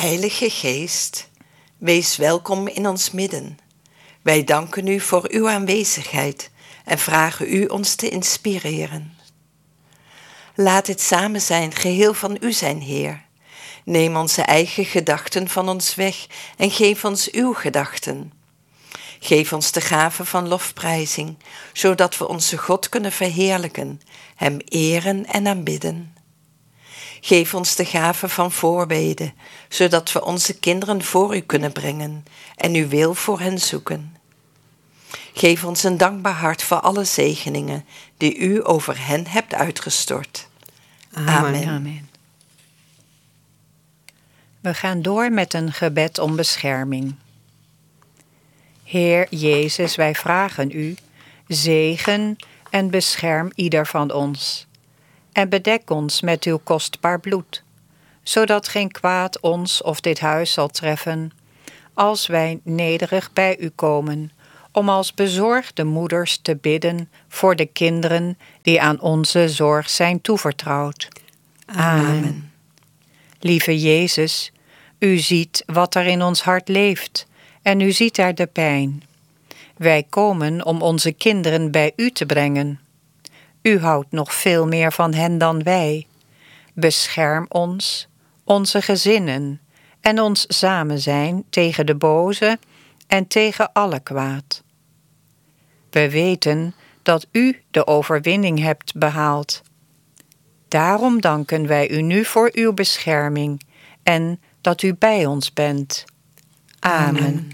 Heilige Geest, wees welkom in ons midden. Wij danken u voor uw aanwezigheid en vragen u ons te inspireren. Laat het samen zijn geheel van u zijn, Heer. Neem onze eigen gedachten van ons weg en geef ons uw gedachten. Geef ons de gave van lofprijzing, zodat we onze God kunnen verheerlijken, hem eren en aanbidden. Geef ons de gave van voorbeden, zodat we onze kinderen voor u kunnen brengen en uw wil voor hen zoeken. Geef ons een dankbaar hart voor alle zegeningen die u over hen hebt uitgestort. Amen. Amen. We gaan door met een gebed om bescherming. Heer Jezus, wij vragen u, zegen en bescherm ieder van ons. En bedek ons met uw kostbaar bloed, zodat geen kwaad ons of dit huis zal treffen, als wij nederig bij u komen, om als bezorgde moeders te bidden voor de kinderen die aan onze zorg zijn toevertrouwd. Amen. Lieve Jezus, u ziet wat er in ons hart leeft en u ziet daar de pijn. Wij komen om onze kinderen bij u te brengen. U houdt nog veel meer van hen dan wij. Bescherm ons, onze gezinnen en ons samen zijn tegen de boze en tegen alle kwaad. We weten dat u de overwinning hebt behaald. Daarom danken wij u nu voor uw bescherming en dat u bij ons bent. Amen.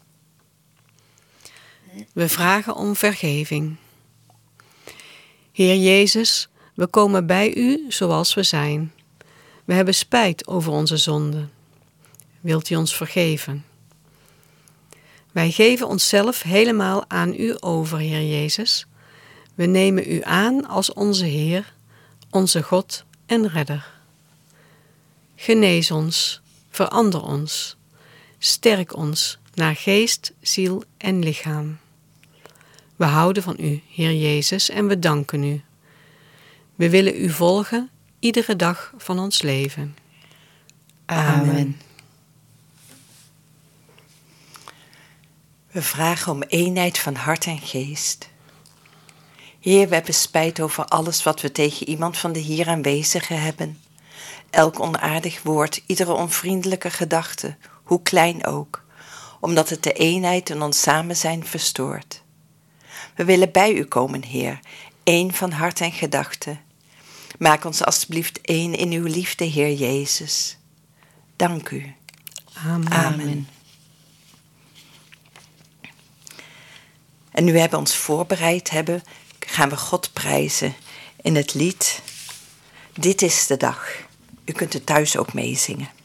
We vragen om vergeving. Heer Jezus, we komen bij u zoals we zijn. We hebben spijt over onze zonden. Wilt u ons vergeven? Wij geven onszelf helemaal aan u over, Heer Jezus. We nemen u aan als onze Heer, onze God en Redder. Genees ons, verander ons, sterk ons naar geest, ziel en lichaam. We houden van u, Heer Jezus, en we danken u. We willen u volgen iedere dag van ons leven. Amen. We vragen om eenheid van hart en geest. Heer, we hebben spijt over alles wat we tegen iemand van de hier aanwezigen hebben. Elk onaardig woord, iedere onvriendelijke gedachte, hoe klein ook, omdat het de eenheid in ons samen zijn verstoort. We willen bij u komen, Heer, één van hart en gedachte. Maak ons alstublieft één in uw liefde, Heer Jezus. Dank u. Amen. Amen. En nu we ons voorbereid hebben, gaan we God prijzen in het lied Dit is de dag. U kunt het thuis ook meezingen.